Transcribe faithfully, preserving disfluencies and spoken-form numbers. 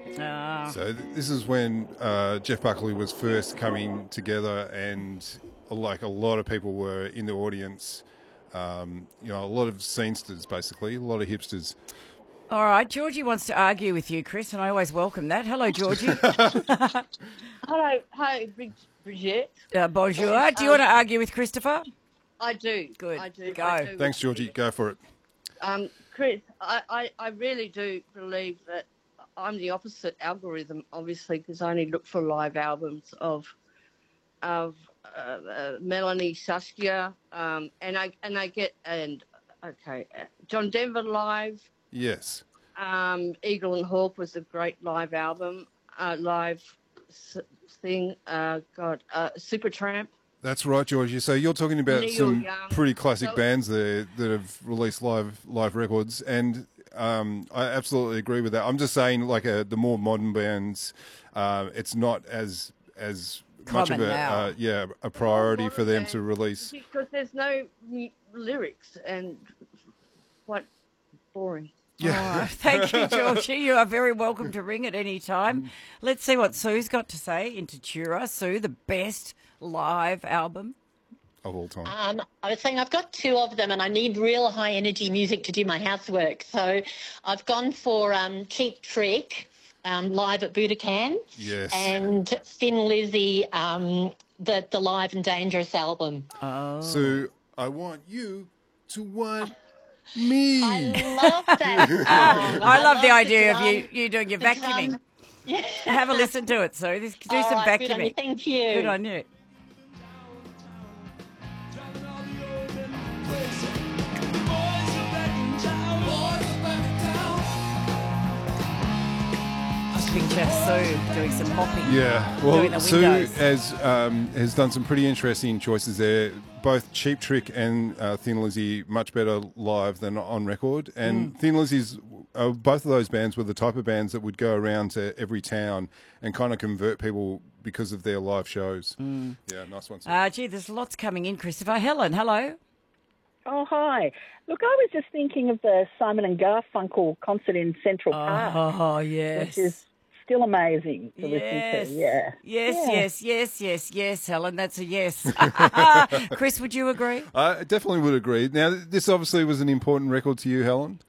Ah. So th- this is when uh, Jeff Buckley was first coming together, and uh, like a lot of people were in the audience. Um, you know, a lot of scenesters, basically, a lot of hipsters. All right, Georgie wants to argue with you, Chris, and I always welcome that. Hello, Georgie. Hello, hi, Brid- Bridget. uh, bonjour. Yes, Do you um, want to argue with Christopher? I do. Good. I do. Go. I do. Thanks, Georgie. Go for it. Um, Chris, I, I, I really do believe that I'm the opposite algorithm, obviously, because I only look for live albums of of uh, uh, Melanie Saskia, um, and I and I get and okay, uh, John Denver live. Yes. Um, Eagle and Hawk was a great live album, uh, live s- thing. Uh, God, uh, Supertramp. That's right, Georgie. So you're talking about Neil some Young. pretty classic So- bands there that have released live live records, and um, I absolutely agree with that. I'm just saying, like uh the more modern bands, uh, it's not as as much of Common a now. uh, yeah a priority Modern for them bands, to release. because there's no m- lyrics and quite boring. All right. Thank you, Georgie. You are very welcome to ring at any time. Let's see what Sue's got to say in Tatura. Sue, the best live album. Of all time. Um, I was saying I've got two of them and I need real high energy music to do my housework. So I've gone for um, Cheap Trick um, live at Budokan Yes. and Thin Lizzy, um, the, the Live and Dangerous album. Oh. So I want you to want me. I love that song. I love the idea of drum- you, you doing your the vacuuming. drum- Yeah. Have a listen to it, Sue. This- Do All some right, good on you. vacuuming. Thank you. Good on you. Just picture Sue doing some mopping. Yeah, Doing the well, Sue windows. has um, has done some pretty interesting choices there. Both Cheap Trick and uh, Thin Lizzy much better live than on record. And Mm. Thin Lizzy's, uh, both of those bands were the type of bands that would go around to every town and kind of convert people because of their live shows. Yeah, nice one. Sue. Uh, gee, there's lots coming in, Christopher. Helen, hello. Oh, hi. Look, I was just thinking of the Simon and Garfunkel concert in Central Park, Oh, yes. which is still amazing to Yes. listen to. Yeah. Yes, Yeah. yes, yes, yes, yes, Helen. That's a yes. Chris, would you agree? I definitely would agree. Now, this obviously was an important record to you, Helen.